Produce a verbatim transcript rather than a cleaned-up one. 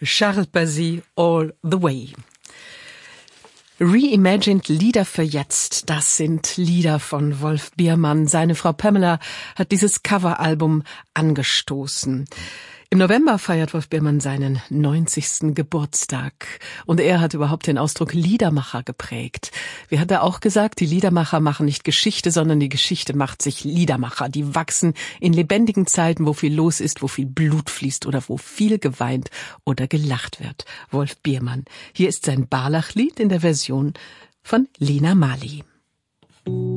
Charles Bazzi, All the Way. Reimagined Lieder für jetzt, das sind Lieder von Wolf Biermann. Seine Frau Pamela hat dieses Coveralbum angestoßen. Im November feiert Wolf Biermann seinen neunzigsten Geburtstag. Und er hat überhaupt den Ausdruck Liedermacher geprägt. Wie hat er auch gesagt, die Liedermacher machen nicht Geschichte, sondern die Geschichte macht sich Liedermacher. Die wachsen in lebendigen Zeiten, wo viel los ist, wo viel Blut fließt oder wo viel geweint oder gelacht wird. Wolf Biermann. Hier ist sein Barlach-Lied in der Version von Lena Mali.